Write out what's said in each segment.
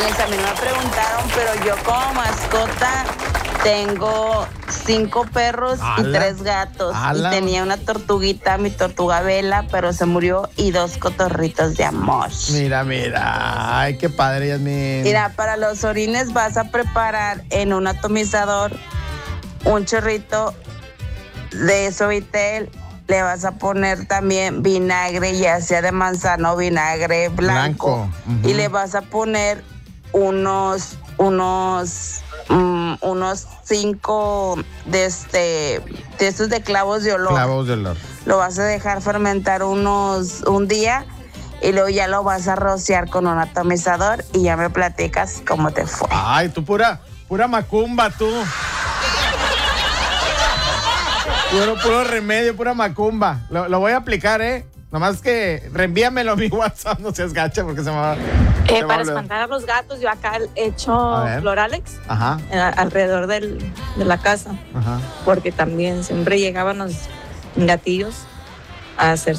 Piolines, a mí no me preguntaron, pero yo como mascota tengo 5 perros y 3 gatos. ¡Hala! Y tenía una tortuguita, mi tortuga Vela, pero se murió, y 2 cotorritos de amor. Mira. Ay, qué padre, Yasmín. Mira, para los orines vas a preparar en un atomizador un chorrito de Suavitel. Le vas a poner también vinagre, ya sea de manzana o vinagre blanco. Uh-huh. Y le vas a poner unos 5 de estos de clavos de olor. Clavos de olor. Lo vas a dejar fermentar un día y luego ya lo vas a rociar con un atomizador y ya me platicas cómo te fue. Ay, tú pura macumba, tú. Puro remedio, pura macumba. Lo voy a aplicar, ¿eh? Nomás que reenvíamelo a mi WhatsApp, no seas gacha porque se me va. Para espantar a los gatos, yo acá he hecho Floralex. Ajá. Alrededor de la casa. Ajá. Porque también siempre llegaban los gatillos a hacer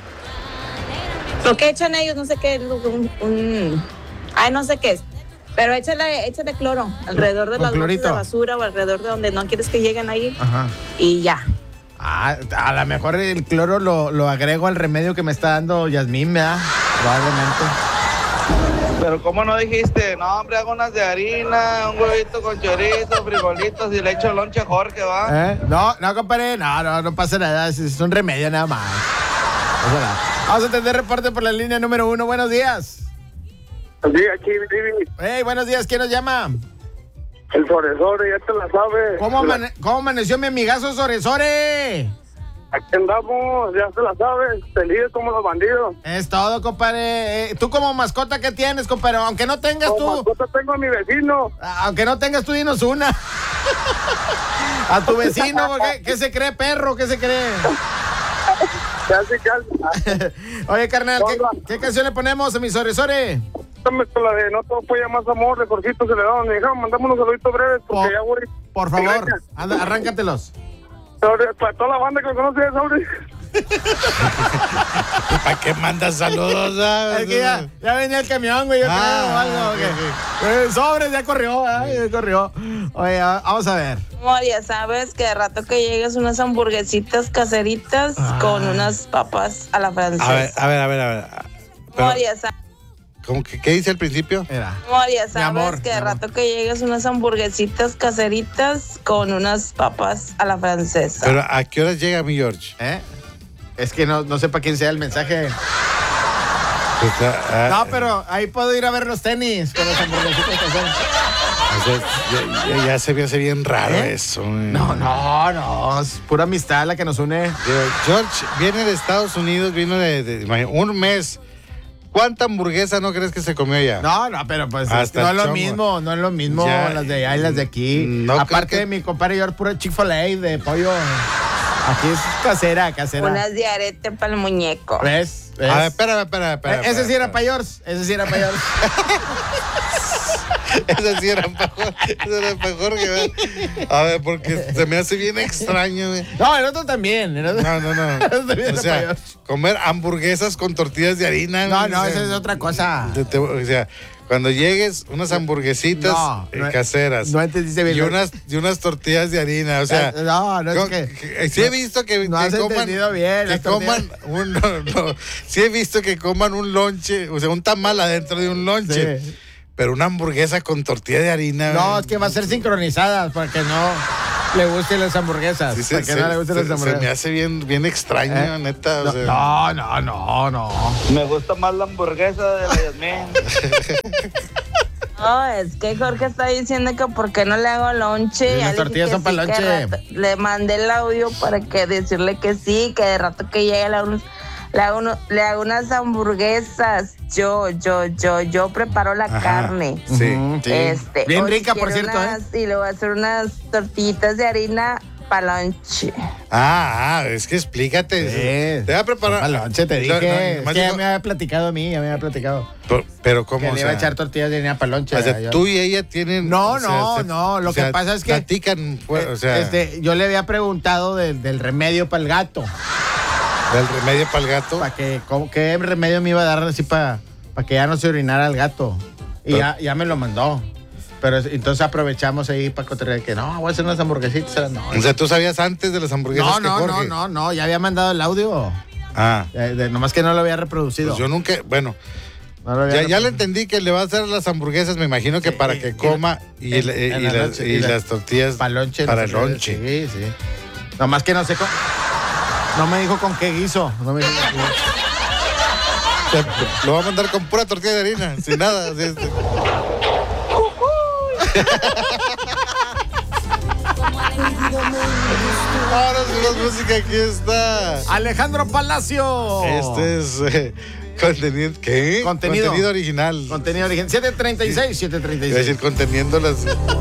lo que echan ellos, no sé qué, no sé qué es. Pero échale cloro alrededor de las bolsas de basura o alrededor de donde no quieres que lleguen ahí. Ajá. Y ya. A lo mejor el cloro lo agrego al remedio que me está dando Yasmín, ¿verdad? Probablemente. Pero ¿cómo no dijiste? No, hombre, hago unas de harina, un huevito con chorizo, frijolitos y le echo lonche a Jorge, ¿va? No, compadre, no pasa nada, es un remedio nada más. No pasa nada. Vamos a atender reporte por la línea número 1. Buenos días. Sí, aquí, Vivi. Hey, buenos días, ¿quién nos llama? El Soresore, ya te la sabes. ¿Cómo amaneció mi amigazo Soresore? Aquí andamos, ya se la sabes, felices como los bandidos. Es todo, compadre. ¿Tú como mascota qué tienes, compadre? Aunque no tengas como tú. mascota tengo a mi vecino. Aunque no tengas tú, dinos una. A tu vecino, ¿qué se cree, perro? ¿Qué se cree? Casi. Oye, carnal, ¿qué canción le ponemos a mi Soresore? Dame con la de No Todo Fue Más Amor, de Jorgito Celedón. Me dijeron, mandame unos saluditos breves porque ya voy. Por favor, anda, arráncatelos. Para toda la banda que me conoce, ¿sabes? ¿Para qué mandas saludos? Es que ya venía el camión, güey, yo creo, o algo. Sobres, ya corrió. Oye, vamos a ver. Amor, ya sabes que de rato que llegues unas hamburguesitas caseritas con unas papas a la francesa. A ver. Amor, ya sabes. ¿Cómo que qué dice al principio? Mira. Amor, ya sabes que de rato que llegues unas hamburguesitas caseritas con unas papas a la francesa. Pero ¿a qué horas llega mi George? Es que no sé para quién sea el mensaje. No, pero ahí puedo ir a ver los tenis con las hamburguesitas caseras. Ya se me hace bien raro eso. No, es pura amistad la que nos une. George viene de Estados Unidos, vino de un mes. ¿Cuánta hamburguesa no crees que se comió allá? No, pero pues no es lo mismo ya, las de allá y las de aquí. No, aparte de mi compadre George, puro Chick-fil-A de pollo. Aquí es casera. Unas de arete para el muñeco. ¿Ves? A ver, espera. Ese sí era para George. Ese sí era mejor que a ver, porque se me hace bien extraño, güey. No, el otro también. No. O sea, comer hamburguesas con tortillas de harina. No, esa es otra cosa. O sea, cuando llegues, unas hamburguesitas caseras. No entendiste bien. Y unas tortillas de harina. O sea, es que sí he visto que no has entendido bien. Que coman sí he visto que coman un lonche, o sea, un tamal adentro de un lonche. Sí. Pero una hamburguesa con tortilla de harina. No, es que va a ser sincronizada para que no le gusten las hamburguesas. Sí, se me hace bien extraño, neta. No, o sea. No. Me gusta más la hamburguesa de la Yasmín. No, es que Jorge está diciendo que por qué no le hago lonche. Las tortillas son para lonche. Le mandé el audio para que decirle que sí, que de rato que llegue le hago unas hamburguesas. Yo preparo la carne. Sí. Bien rica, por cierto. Y le voy a hacer unas tortillitas de harina para lonche. Es que explícate. Sí. Te voy a preparar. Para lonche, te dije. Es que ya me había platicado a mí, Pero ¿cómo? Que le iba a echar tortillas de harina para lonche. O sea, tú y ella tienen. No. Lo que pasa es que. Platican. Yo le había preguntado del remedio para el gato. ¿Del remedio para el gato? ¿Qué remedio me iba a dar así para que ya no se orinara el gato? Y ya me lo mandó. Pero entonces aprovechamos ahí para cotorrear que no, voy a hacer unas hamburguesitas. No. O sea, ¿tú sabías antes de las hamburguesas que Jorge? No, ya había mandado el audio. Nomás que no lo había reproducido. Pues yo nunca, bueno. Ya le entendí que le va a hacer las hamburguesas, me imagino que para que coma y las tortillas para el lonche. Sí. Nomás que no sé no me dijo con qué guiso. No me dijo con qué. Lo va a mandar con pura tortilla de harina, sin nada. Ahora sí, la música, aquí está Alejandro Palacio. Este es contenido. ¿Qué? Contenido original. Contenido original. 7:36. Iba a decir conteniendo las